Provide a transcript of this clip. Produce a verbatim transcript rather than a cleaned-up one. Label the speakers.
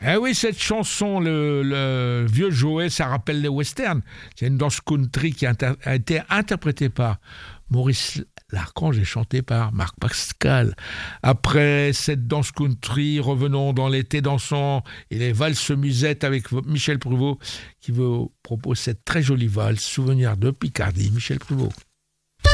Speaker 1: Eh oui, cette chanson, le, le vieux Joël, ça rappelle les westerns. C'est une danse country qui a, inter- a été interprétée par Maurice Larchange et chantée par Marc Pascal. Après cette danse country, revenons dans l'été dansant et les valses musettes avec Michel Pruvot qui vous propose cette très jolie valse, Souvenir de Picardie. Michel Pruvot.